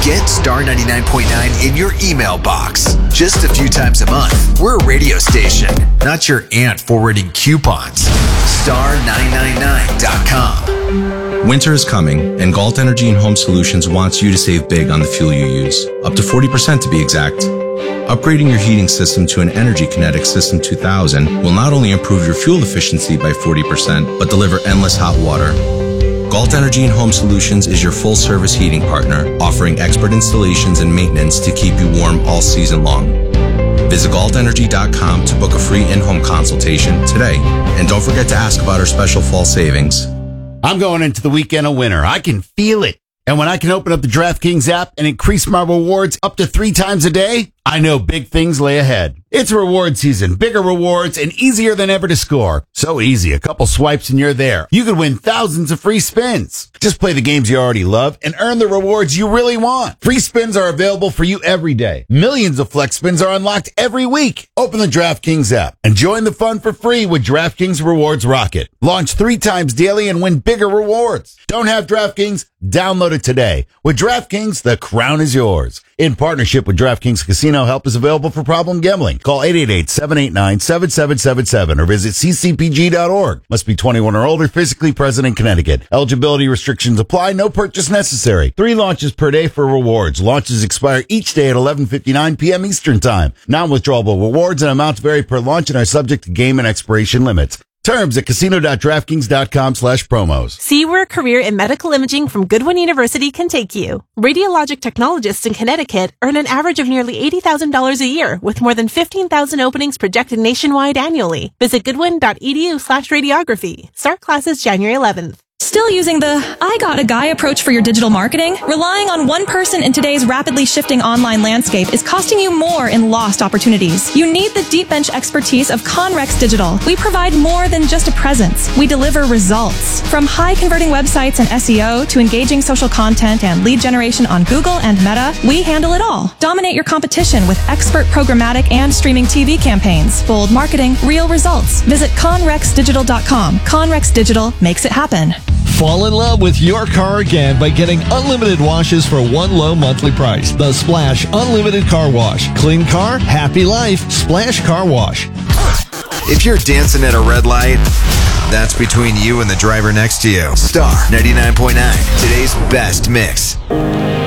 Get Star 99.9 in your email box. Just a few times a month. We're a radio station, not your aunt forwarding coupons. Star999.com. Winter is coming, and Galt Energy and Home Solutions wants you to save big on the fuel you use, up to 40% to be exact. Upgrading your heating system to an Energy Kinetic System 2000 will not only improve your fuel efficiency by 40%, but deliver endless hot water. Galt Energy and Home Solutions is your full-service heating partner, offering expert installations and maintenance to keep you warm all season long. Visit galtenergy.com to book a free in-home consultation today. And don't forget to ask about our special fall savings. I'm going into the weekend a winner. I can feel it. And when I can open up the DraftKings app and increase my rewards up to 3 times a day, I know big things lay ahead. It's reward season, bigger rewards, and easier than ever to score. So easy, a couple swipes and you're there. You could win thousands of free spins. Just play the games you already love and earn the rewards you really want. Free spins are available for you every day. Millions of flex spins are unlocked every week. Open the DraftKings app and join the fun for free with DraftKings Rewards Rocket. Launch 3 times daily and win bigger rewards. Don't have DraftKings? Download it today. With DraftKings, the crown is yours. In partnership with DraftKings Casino, help is available for problem gambling. Call 888-789-7777 or visit ccpg.org. Must be 21 or older, physically present in Connecticut. Eligibility restrictions apply. No purchase necessary. 3 launches per day for rewards. Launches expire each day at 11:59 p.m. Eastern Time. Non-withdrawable rewards and amounts vary per launch and are subject to game and expiration limits. Terms at casino.draftkings.com/promos. See where a career in medical imaging from Goodwin University can take you. Radiologic technologists in Connecticut earn an average of nearly $80,000 a year with more than 15,000 openings projected nationwide annually. Visit goodwin.edu/radiography. Start classes January 11th. Still using the I got a guy approach for your digital marketing? Relying on one person in today's rapidly shifting online landscape is costing you more in lost opportunities. You need the deep bench expertise of Conrex Digital. We provide more than just a presence. We deliver results. From high converting websites and SEO to engaging social content and lead generation on Google and Meta, we handle it all. Dominate your competition with expert programmatic and streaming TV campaigns. Bold marketing, real results. Visit conrexdigital.com. Conrex Digital makes it happen. Fall in love with your car again by getting unlimited washes for one low monthly price. The Splash Unlimited Car Wash. Clean car, happy life. Splash Car Wash. If you're dancing at a red light, that's between you and the driver next to you. Star 99.9, today's best mix.